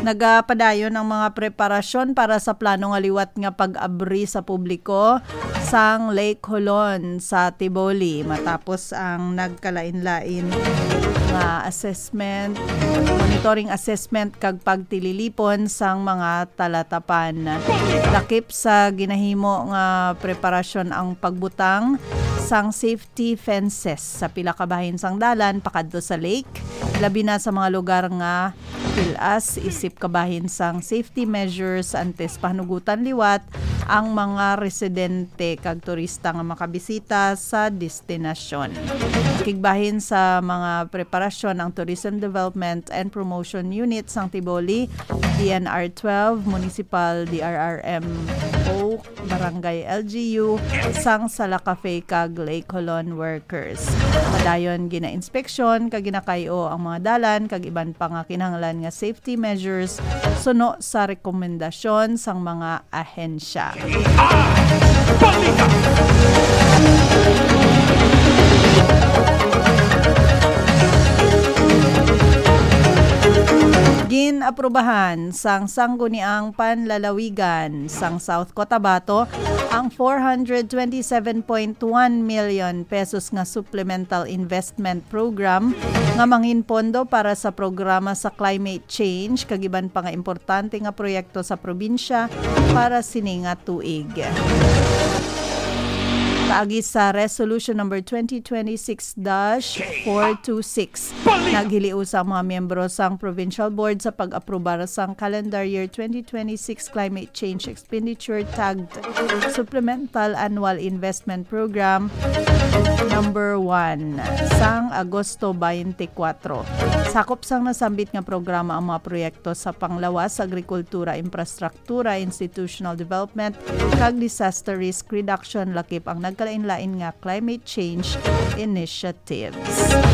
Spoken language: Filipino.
Nagapadayon ang mga preparasyon para sa plano nga liwat nga pag-abri sa publiko sang Lake Holon sa Tiboli matapos ang nagkalain-lain nga monitoring assessment kag pagtililipon sang mga talatapan. Lakip sa ginahimo nga preparasyon ang pagbutang sang safety fences sa pila ka bahin sang dalan pakadto sa lake, labi na sa mga lugar nga pilas isip kabahin sang safety measures antes panugutan liwat ang mga residente kag turista nga makabisita sa destinasyon. Kigbahin sa mga preparasyon ang Tourism Development and Promotion Unit sang Tiboli, DNR 12, Municipal DRRMO, Barangay LGU, sang Sala Cafe kag Lake Holon workers. Padayon gina-inspeksyon kag ginakayo ang mga dalan kag iban pa nga kinahanglan nga safety measures suno sa rekomendasyon sang mga ahensya. Gin-aprobahan sang sangguniang panlalawigan sang South Cotabato ang 427.1 million pesos nga supplemental investment program nga manginpondo para sa programa sa climate change kagiban pa nga importante nga proyekto sa probinsya para sini nga tuig. Kaagi sa Resolution number 2026-426, naghiliu sa mga miyembro sang Provincial Board sa pag-aprobar sang Calendar Year 2026 Climate Change Expenditure tagged Supplemental Annual Investment Program number 1 sang Agosto 24. Sakop sang nasambit nga programa ang mga proyekto sa panglawas, agrikultura, infrastruktura, institutional development, kag disaster risk reduction lakip ang nagkalain-lain nga climate change initiatives.